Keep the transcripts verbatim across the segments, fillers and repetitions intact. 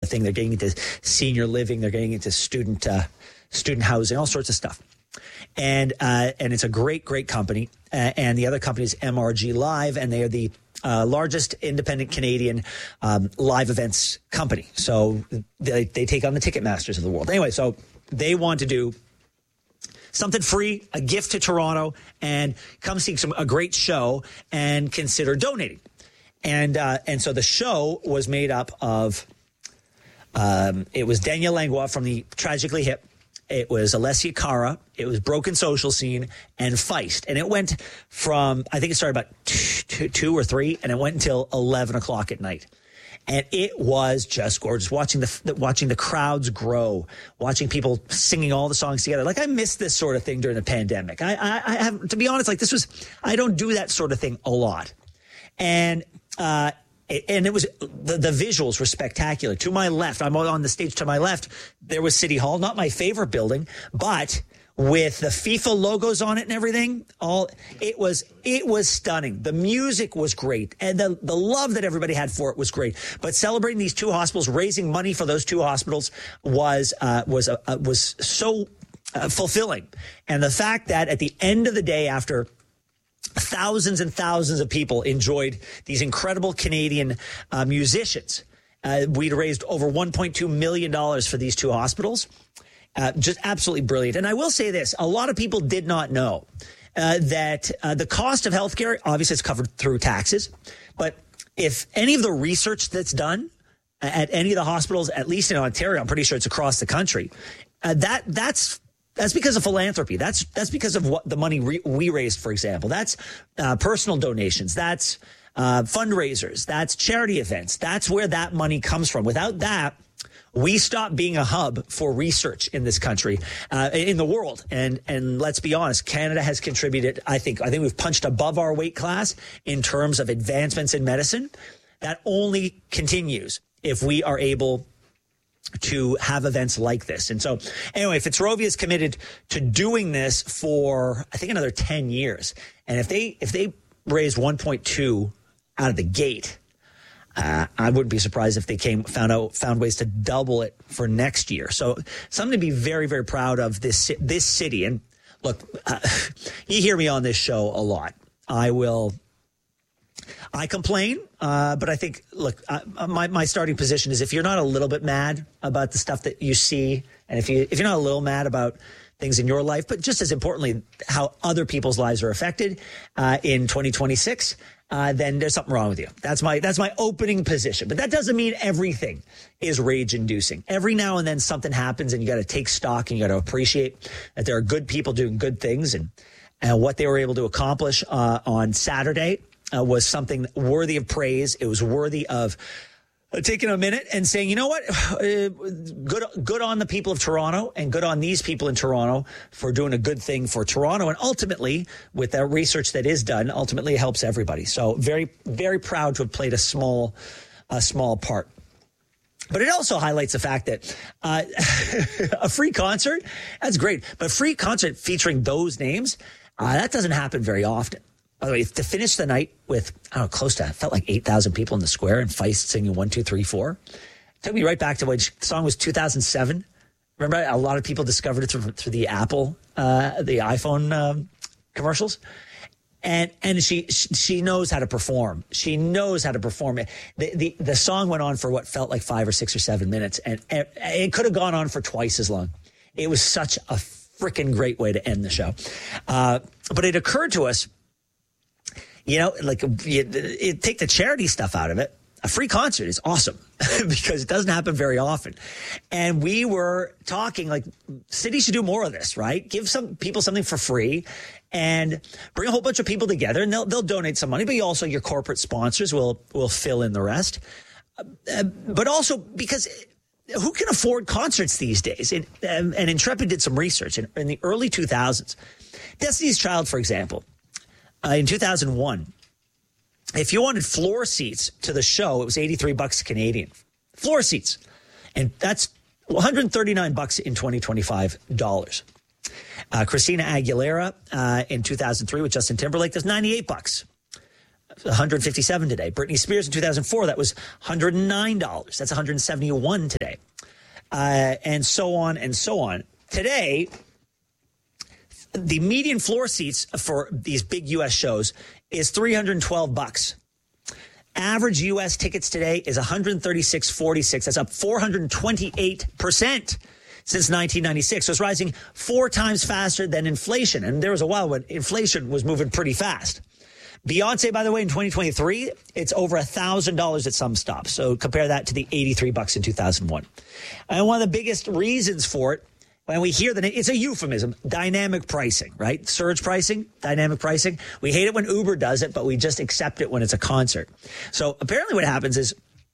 of thing. They're getting into senior living. They're getting into student uh, student housing, all sorts of stuff. And uh, and it's a great, great company. Uh, and the other company is M R G Live, and they are the uh, largest independent Canadian um, live events company. So they, they take on the Ticketmasters of the world. Anyway, so they want to do something free, a gift to Toronto, and come see some a great show and consider donating. And uh, and so the show was made up of, um, it was Daniel Langlois from the Tragically Hip. It was Alessia Cara. It was Broken Social Scene and Feist. And it went from, I think it started about two, two or three, and it went until eleven o'clock at night. And it was just gorgeous. Watching the watching the crowds grow, watching people singing all the songs together. Like, I missed this sort of thing during the pandemic. I, I, I have, to be honest, like this was, I don't do that sort of thing a lot. And, uh, And it was, the, the visuals were spectacular. To my left, I'm on the stage to my left, there was City Hall, not my favorite building, but with the FIFA logos on it and everything, all it was, it was stunning. The music was great. And the, the love that everybody had for it was great. But celebrating these two hospitals, raising money for those two hospitals was, uh, was, uh, was so uh, fulfilling. And the fact that at the end of the day, after thousands and thousands of people enjoyed these incredible Canadian uh, musicians. Uh, we'd raised over one point two million dollars for these two hospitals. Uh, just absolutely brilliant. And I will say this, a lot of people did not know uh, that uh, the cost of healthcare, obviously it's covered through taxes. But if any of the research that's done at any of the hospitals, at least in Ontario, I'm pretty sure it's across the country, uh, that that's That's because of philanthropy. That's that's because of what the money re- we raised, for example. That's uh, personal donations. That's uh, fundraisers. That's charity events. That's where that money comes from. Without that, we stop being a hub for research in this country, uh, in the world. And and let's be honest, Canada has contributed. I think I think we've punched above our weight class in terms of advancements in medicine. That only continues if we are able to have events like this. And so anyway, Fitzrovia is committed to doing this for, I think, another ten years. And if they if they raise one point two out of the gate, uh, I wouldn't be surprised if they came found out found ways to double it for next year. So something to be very, very proud of this this city. And look, uh, you hear me on this show a lot. I will I complain, uh, but I think, look, uh, my, my starting position is if you're not a little bit mad about the stuff that you see, and if, you, if you're not a little mad about things in your life, but just as importantly, how other people's lives are affected uh, in twenty twenty-six, uh, then there's something wrong with you. That's my that's my opening position. But that doesn't mean everything is rage-inducing. Every now and then something happens, and you got to take stock, and you got to appreciate that there are good people doing good things, and, and what they were able to accomplish uh, on Saturday Uh, was something worthy of praise. It was worthy of uh, taking a minute and saying, you know what, uh, good good on the people of Toronto, and good on these people in Toronto for doing a good thing for Toronto. And ultimately, with that research that is done, ultimately it helps everybody. So very, very proud to have played a small, a small part. But it also highlights the fact that uh, a free concert, that's great. But a free concert featuring those names, uh, that doesn't happen very often. By the way, to finish the night with, I don't know, close to, it felt like eight thousand people in the square, and Feist singing one, two, three, four. It took me right back to when the song was two thousand seven. Remember, a lot of people discovered it through, through the Apple, uh, the iPhone um, commercials. And and she she knows how to perform. She knows how to perform. The, the, the song went on for what felt like five or six or seven minutes, and it, it could have gone on for twice as long. It was such a freaking great way to end the show. Uh, but it occurred to us, you know, like, you, you take the charity stuff out of it. A free concert is awesome because it doesn't happen very often. And we were talking like cities should do more of this, right? Give some people something for free and bring a whole bunch of people together, and they'll they'll donate some money. But you also, your corporate sponsors will will fill in the rest. Uh, but also because who can afford concerts these days? It, um, and Intrepid did some research in, in the early two thousands. Destiny's Child, for example. Uh, in two thousand one, if you wanted floor seats to the show, it was eighty-three bucks Canadian. Floor seats. And that's one hundred thirty-nine bucks in twenty twenty-five dollars. Uh, Christina Aguilera uh, in two thousand three with Justin Timberlake, that's ninety-eight bucks. one hundred fifty-seven dollars today. Britney Spears in two thousand four, that was one hundred nine dollars. That's one hundred seventy-one dollars today. Uh, and so on and so on. Today, the median floor seats for these big U S shows is three hundred twelve bucks. Average U S tickets today is one hundred thirty-six forty-six. That's up four hundred twenty-eight percent since nineteen ninety-six. So it's rising four times faster than inflation. And there was a while when inflation was moving pretty fast. Beyonce, by the way, in twenty twenty-three, it's over one thousand dollars at some stops. So compare that to the eighty-three bucks in two thousand one. And one of the biggest reasons for it, when we hear the name, it's a euphemism, dynamic pricing, right? Surge pricing, dynamic pricing. We hate it when Uber does it, but we just accept it when it's a concert. So apparently what happens is,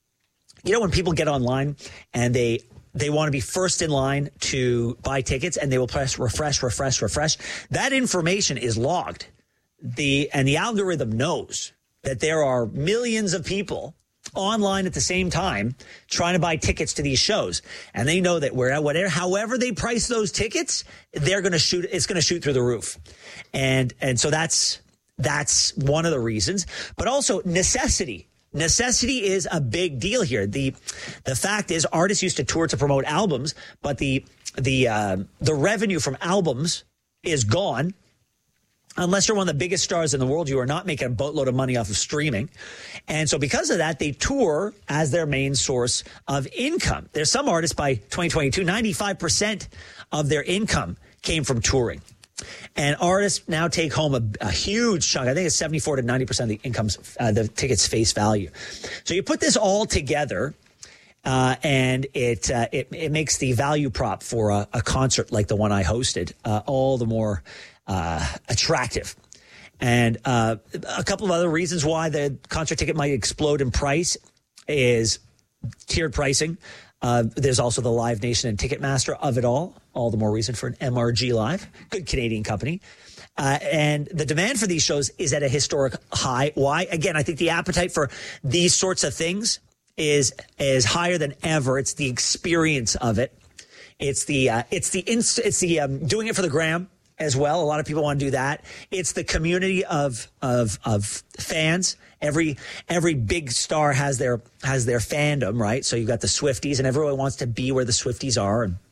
you know, when people get online and they they want to be first in line to buy tickets and they will press refresh, refresh, refresh, that information is logged. The and the algorithm knows that there are millions of people online at the same time trying to buy tickets to these shows, and they know that where whatever however they price those tickets, they're going to shoot it's going to shoot through the roof. And and so that's that's one of the reasons, but also necessity. Necessity is a big deal here. The the fact is, artists used to tour to promote albums, but the the uh, the revenue from albums is gone. Unless you're one of the biggest stars in the world, you are not making a boatload of money off of streaming. And so because of that, they tour as their main source of income. There's some artists by twenty twenty-two, ninety-five percent of their income came from touring. And artists now take home a, a huge chunk. I think it's seventy-four to ninety percent of the income's, uh, the ticket's face value. So you put this all together, uh, and it, uh, it it makes the value prop for a, a concert like the one I hosted uh, all the more Uh, attractive. And uh, a couple of other reasons why the concert ticket might explode in price is tiered pricing. Uh, there's also the Live Nation and Ticketmaster of it all. All the more reason for an M R G Live, good Canadian company. Uh, and the demand for these shows is at a historic high. Why? Again, I think the appetite for these sorts of things is is higher than ever. It's the experience of it. It's the uh, it's the inst- it's the um, doing it for the gram as well. A lot of people want to do that. It's the community of of of fans. Every every big star has their has their fandom, right? So you've got the Swifties, and everyone wants to be where the Swifties are. And,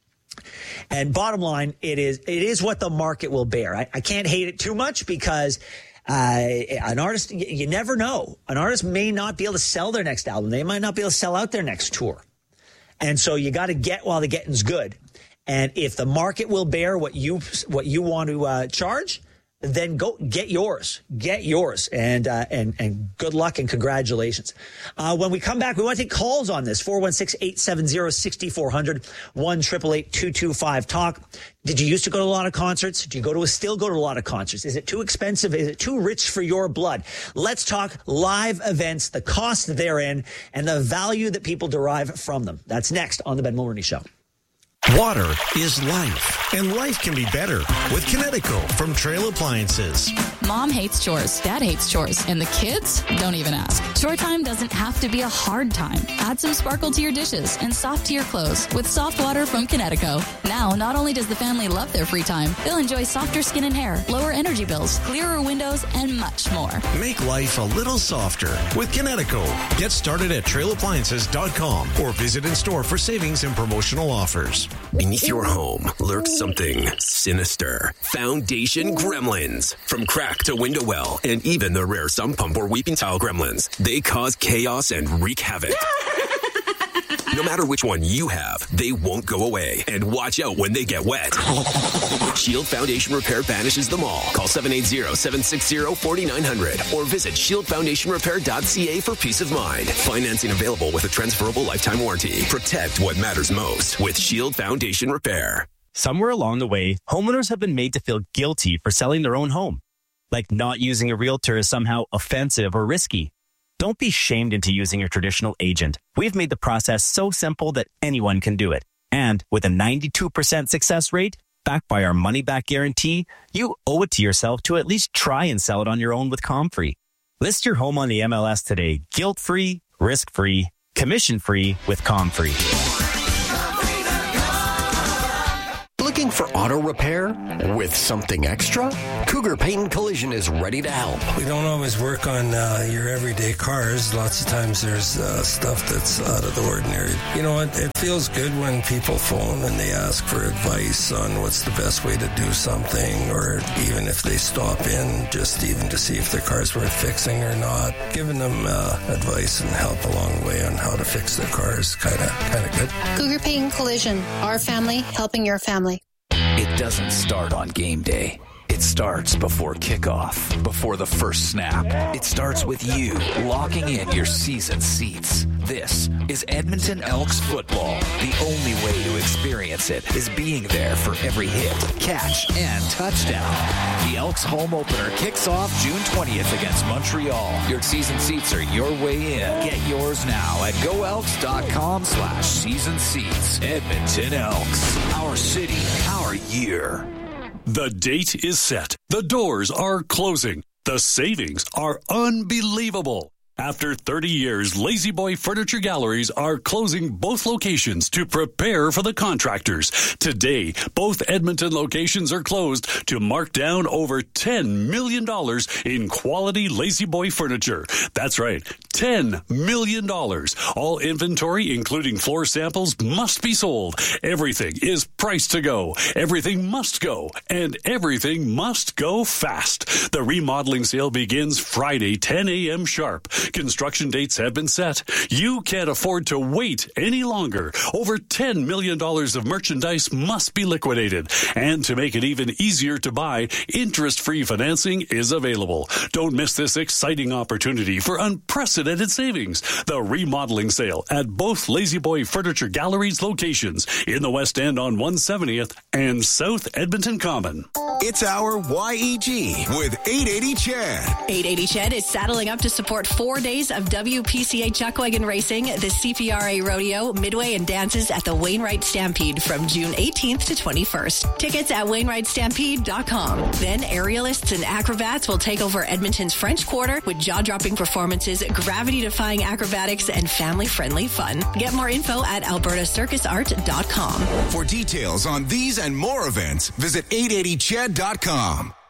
and bottom line, it is it is what the market will bear. I, I can't hate it too much because uh, an artist, you, you never know. An artist may not be able to sell their next album. They might not be able to sell out their next tour. And so you got to get while the getting's good. And if the market will bear what you what you want to uh, charge, then go get yours, get yours, and uh, and and good luck and congratulations. Uh, when we come back, we want to take calls on this: four one six, eight seven zero, six four zero zero, one eight eight eight, two two five, talk. Did you used to go to a lot of concerts? Do you go to a, still go to a lot of concerts? Is it too expensive? Is it too rich for your blood? Let's talk live events, the cost therein, and the value that people derive from them. That's next on the Ben Mulroney Show. Water is life, and life can be better with Kinetico from Trail Appliances. Mom hates chores, Dad hates chores, and the kids don't even ask. Chore time doesn't have to be a hard time. Add some sparkle to your dishes and soft to your clothes with soft water from Kinetico. Now, not only does the family love their free time, they'll enjoy softer skin and hair, lower energy bills, clearer windows, and much more. Make life a little softer with Kinetico. Get started at trail appliances dot com or visit in store for savings and promotional offers. Beneath your home lurks something sinister. Foundation gremlins. From crack to window well, and even the rare sump pump or weeping tile gremlins. They cause chaos and wreak havoc. No matter which one you have, they won't go away. And watch out when they get wet. Shield Foundation Repair banishes them all. Call seven eight zero, seven six zero, four nine zero zero or visit shield foundation repair dot c a for peace of mind. Financing available with a transferable lifetime warranty. Protect what matters most with Shield Foundation Repair. Somewhere along the way, homeowners have been made to feel guilty for selling their own home. Like not using a realtor is somehow offensive or risky. Don't be shamed into using your traditional agent. We've made the process so simple that anyone can do it. And with a ninety-two percent success rate, backed by our money-back guarantee, you owe it to yourself to at least try and sell it on your own with Comfree. List your home on the M L S today, guilt-free, risk-free, commission-free with Comfree. Looking for for auto repair with something extra? Cougar Paint and Collision is ready to help. We don't always work on uh, your everyday cars. Lots of times there's uh, stuff that's out of the ordinary. You know, it, it feels good when people phone and they ask for advice on what's the best way to do something, or even if they stop in just even to see if their car's worth fixing or not. Giving them uh, advice and help along the way on how to fix their car is kind of kind of good. Cougar Paint and Collision. Our family helping your family. It doesn't start on game day. It starts before kickoff, before the first snap. It starts with you locking in your season seats. This is Edmonton Elks football. The only way to experience it is being there for every hit, catch, and touchdown. The Elks home opener kicks off June twentieth against Montreal. Your season seats are your way in. Get yours now at goelks.com slash season seats. Edmonton Elks. Our city, our year. The date is set. The doors are closing. The savings are unbelievable. After thirty years, Lazy Boy Furniture Galleries are closing both locations to prepare for the contractors. Today, both Edmonton locations are closed to mark down over ten million dollars in quality Lazy Boy furniture. That's right, ten million dollars. All inventory, including floor samples, must be sold. Everything is priced to go. Everything must go. And everything must go fast. The remodeling sale begins Friday, ten a.m. sharp. Construction dates have been set. You can't afford to wait any longer. Over ten million dollars of merchandise must be liquidated. And to make it even easier to buy, interest-free financing is available. Don't miss this exciting opportunity for unprecedented savings. The remodeling sale at both Lazy Boy Furniture Galleries locations in the West End on one seventieth and South Edmonton Common. It's our Y E G with eight eighty Chad. eight eighty Chad is saddling up to support four days of W P C A Chuckwagon Racing, the C P R A Rodeo, Midway, and dances at the Wainwright Stampede from June eighteenth to twenty-first. Tickets at wainwright stampede dot com. Then aerialists and acrobats will take over Edmonton's French Quarter with jaw-dropping performances, gravity-defying acrobatics, and family-friendly fun. Get more info at alberta circus art dot com. For details on these and more events, visit eight eighty chad dot com.